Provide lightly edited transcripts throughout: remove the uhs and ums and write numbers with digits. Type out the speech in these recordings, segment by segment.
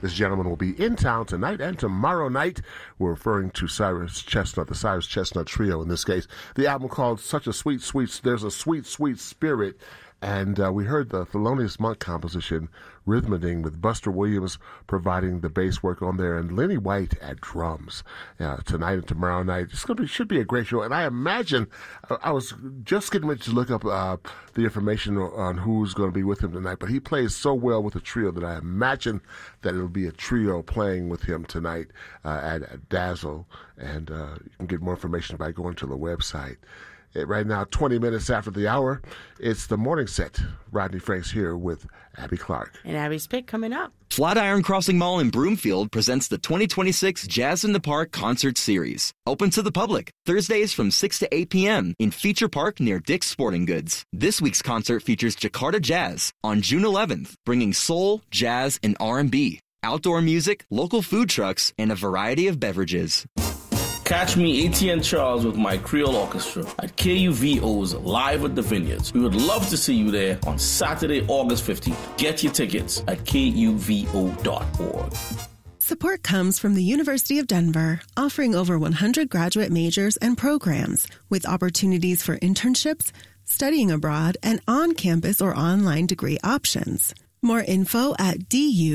This gentleman will be in town tonight and tomorrow night. We're referring to Cyrus Chestnut, the Cyrus Chestnut Trio in this case. The album called Such a Sweet, Sweet, there's a Sweet, Sweet Spirit. And we heard the Thelonious Monk composition, Rhythmading, with Buster Williams providing the bass work on there, and Lenny White at drums tonight and tomorrow night. Should be a great show. And I imagine, I was just getting ready to look up the information on who's going to be with him tonight, but he plays so well with the trio that I imagine that it'll be a trio playing with him tonight at Dazzle. And you can get more information by going to the website. Right now, 20 minutes after the hour, it's the morning set. Rodney Franks here with Abby Clark. And Abby's pick coming up. Flatiron Crossing Mall in Broomfield presents the 2026 Jazz in the Park Concert Series. Open to the public, Thursdays from 6 to 8 p.m. in Feature Park near Dick's Sporting Goods. This week's concert features Jakarta Jazz on June 11th, bringing soul, jazz, and R&B, outdoor music, local food trucks, and a variety of beverages. Catch me, ATN Charles, with my Creole Orchestra at KUVO's Live at the Vineyards. We would love to see you there on Saturday, August 15th. Get your tickets at KUVO.org. Support comes from the University of Denver, offering over 100 graduate majors and programs with opportunities for internships, studying abroad, and on-campus or online degree options. More info at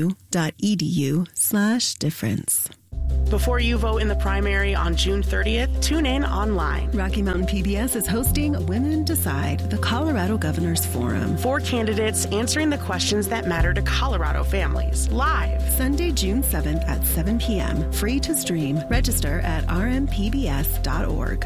du.edu/difference. Before you vote in the primary on June 30th, tune in online. Rocky Mountain PBS is hosting Women Decide, the Colorado Governors Forum. 4 candidates answering the questions that matter to Colorado families. Live. Sunday, June 7th at 7 p.m. Free to stream. Register at rmpbs.org.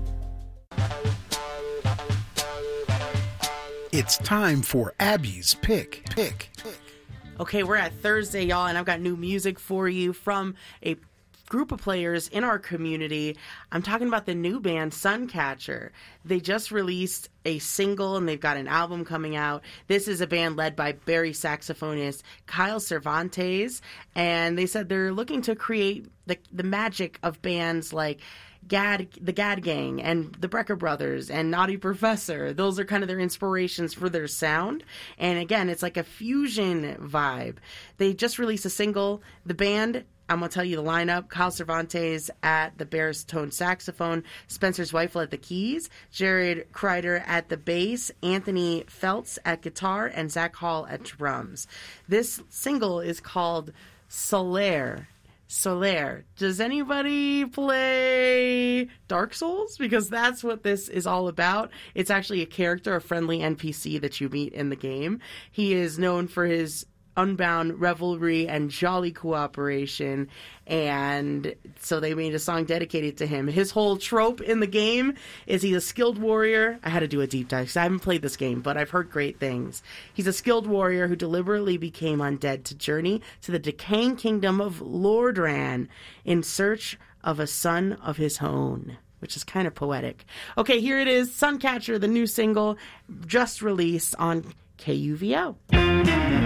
It's time for Abby's Pick. Okay, we're at Thursday, y'all, and I've got new music for you from a group of players in our community. I'm talking about the new band Suncatcher. They just released a single and they've got an album coming out. This is a band led by Barry saxophonist Kyle Cervantes, and they said they're looking to create the magic of bands like the Gad Gang and the Brecker Brothers and Naughty Professor. Those are kind of their inspirations for their sound. And again, it's like a fusion vibe. They just released a single. The band, I'm going to tell you the lineup: Kyle Cervantes at the baritone saxophone, Spencer Zweifel at the keys, Jared Kreider at the bass, Anthony Feltz at guitar, and Zach Hall at drums. This single is called Solaire. Does anybody play Dark Souls? Because that's what this is all about. It's actually a character, a friendly NPC that you meet in the game. He is known for his unbound revelry and jolly cooperation, and so they made a song dedicated to him. His whole trope in the game is he's a skilled warrior. I had to do a deep dive because I haven't played this game, but I've heard great things. He's a skilled warrior who deliberately became undead to journey to the decaying kingdom of Lordran in search of a son of his own, which is kind of poetic. Okay, here it is, Suncatcher, the new single just released on KUVO.